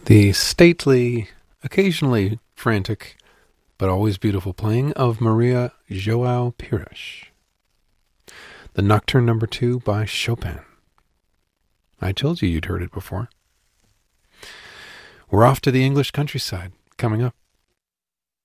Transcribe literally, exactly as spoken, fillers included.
The stately, occasionally frantic, but always beautiful playing of Maria João Pires. The Nocturne Number Two by Chopin. I told you you'd heard it before. We're off to the English countryside, coming up.